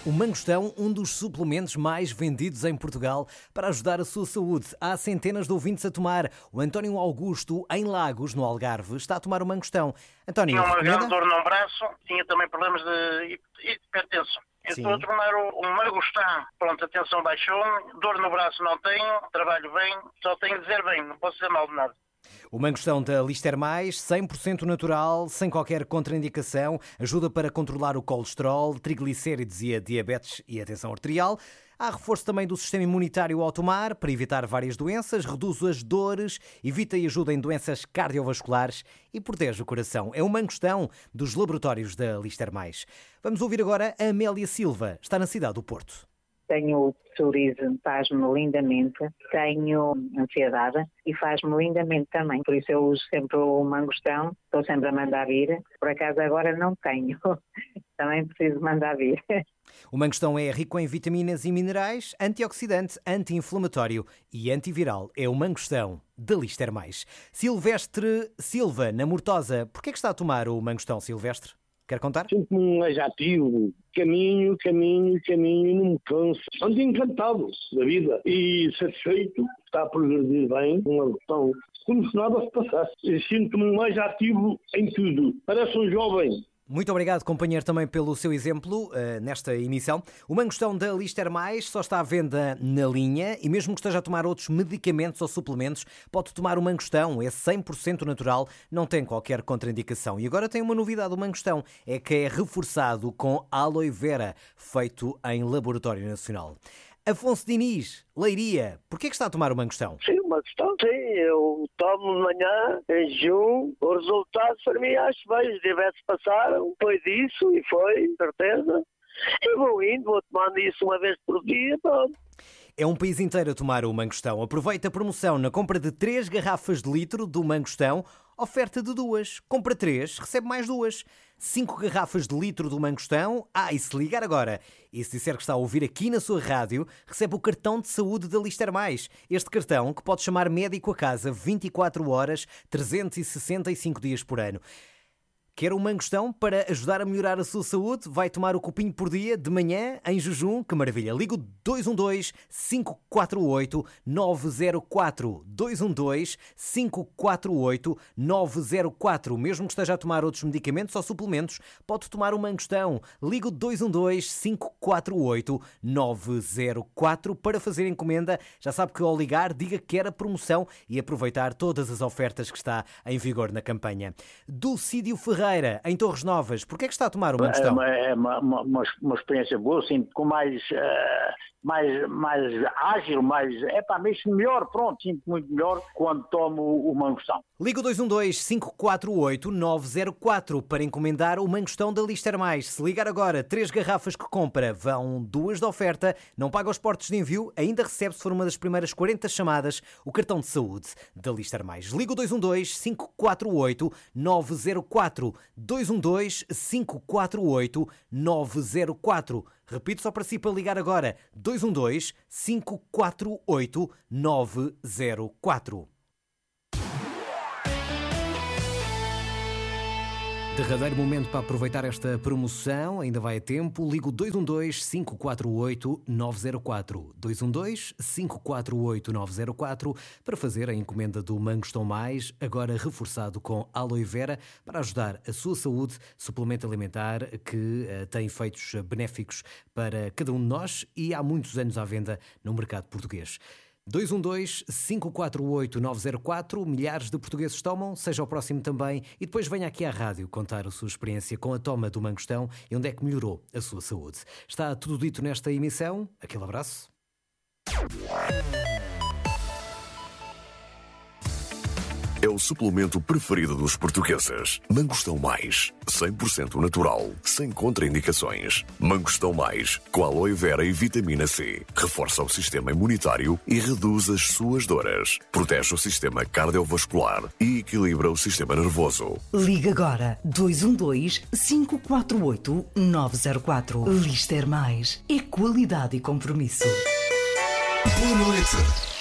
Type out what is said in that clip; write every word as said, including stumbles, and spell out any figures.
O mangostão, um dos suplementos mais vendidos em Portugal para ajudar a sua saúde. Há centenas de ouvintes a tomar. O António Augusto, em Lagos, no Algarve, está a tomar o mangostão. António, tinha uma recomenda? grande dor num braço, tinha também problemas de hipertensão. Eu estou a tomar o, o mangostão. Pronto, a tensão baixou, dor no braço não tenho, trabalho bem, só tenho de dizer bem, não posso dizer mal de nada. O mangostão da Lister Mais, cem por cento natural, sem qualquer contraindicação, ajuda para controlar o colesterol, triglicéridos e a diabetes e a tensão arterial. Há reforço também do sistema imunitário ao tomar, para evitar várias doenças, reduz as dores, evita e ajuda em doenças cardiovasculares e protege o coração. É o mangostão dos laboratórios da Lister Mais. Vamos ouvir agora a Amélia Silva, está na cidade do Porto. Tenho o psoríase, faz-me lindamente, tenho ansiedade e faz-me lindamente também, por isso eu uso sempre o mangostão, estou sempre a mandar vir, por acaso agora não tenho, também preciso mandar vir. O mangostão é rico em vitaminas e minerais, antioxidante, anti-inflamatório e antiviral. É o mangostão da Lister Mais. Silvestre Silva, na Mortosa, porquê é que está a tomar o mangostão, Silvestre? Quer contar? Sinto-me mais ativo, caminho, caminho, caminho, não me canso. Ando encantado da vida e satisfeito, está a progredir bem, uma questão como se nada se passasse. Sinto-me mais ativo em tudo, parece um jovem. Muito obrigado, companheiro, também pelo seu exemplo uh, nesta emissão. O mangostão da Lister Mais só está à venda na linha e mesmo que esteja a tomar outros medicamentos ou suplementos, pode tomar o mangostão, é cem por cento natural, não tem qualquer contraindicação. E agora tem uma novidade, o mangostão é que é reforçado com aloe vera, feito em laboratório nacional. Afonso Diniz, Leiria, porquê é que está a tomar o mangostão? Sim, o mangostão, sim. Eu tomo de manhã, em jejum. O resultado para mim acho bem. Os diabetes passaram, foi disso e foi, certeza. E vou indo, vou tomando isso uma vez por dia, pronto. É um país inteiro a tomar o mangostão. Aproveita a promoção na compra de três garrafas de litro do mangostão. Oferta de duas. Compra três, recebe mais duas. Cinco garrafas de litro do mangostão. Ah, e se ligar agora e se disser que está a ouvir aqui na sua rádio, recebe o cartão de saúde da Lister Mais. Este cartão que pode chamar médico a casa vinte e quatro horas, trezentos e sessenta e cinco dias por ano. Quer um mangostão para ajudar a melhorar a sua saúde? Vai tomar o copinho por dia, de manhã, em jejum? Que maravilha! Liga o dois um dois, cinco quatro oito, nove zero quatro. dois um dois, cinco quatro oito, nove zero quatro. Mesmo que esteja a tomar outros medicamentos ou suplementos, pode tomar o mangostão. Liga o dois um dois, cinco quatro oito, nove zero quatro para fazer encomenda. Já sabe que ao ligar, diga que quer a promoção e aproveitar todas as ofertas que está em vigor na campanha. Dulcídio Ferreira, em Torres Novas, porquê é que está a tomar o mangostão? É uma, é uma, uma, uma experiência boa, sinto com mais, uh, mais, mais ágil, mais, é pá, mesmo melhor, pronto, sinto muito melhor quando tomo o, o mangostão. Liga o dois um dois, cinco quatro oito, nove zero quatro para encomendar o mangostão da Lister Mais. Se ligar agora, três garrafas que compra, vão duas de oferta, não paga os portos de envio, ainda recebe, se for uma das primeiras quarenta chamadas, o cartão de saúde da Lister Mais. Liga o dois um dois, cinco quatro oito, nove zero quatro. dois um dois, cinco quatro oito, nove zero quatro. Repito só para si para ligar agora. dois um dois, cinco quatro oito, nove zero quatro. Derradeiro momento para aproveitar esta promoção, ainda vai a tempo. Ligo dois um dois, cinco quatro oito, nove zero quatro. dois um dois, cinco quatro oito, nove zero quatro para fazer a encomenda do Mangostão Mais, agora reforçado com aloe vera para ajudar a sua saúde, suplemento alimentar que uh, tem efeitos benéficos para cada um de nós e há muitos anos à venda no mercado português. dois um dois, cinco quatro oito, nove zero quatro, milhares de portugueses tomam, seja o próximo também, e depois venha aqui à rádio contar a sua experiência com a toma do mangostão e onde é que melhorou a sua saúde. Está tudo dito nesta emissão, aquele abraço. É o suplemento preferido dos portugueses. Mangostão Mais, cem por cento natural, sem contraindicações. Mangostão Mais, com aloe vera e vitamina C. Reforça o sistema imunitário e reduz as suas dores. Protege o sistema cardiovascular e equilibra o sistema nervoso. Liga agora dois um dois, cinco quatro oito, nove zero quatro. Lister Mais é qualidade e compromisso. Boa noite.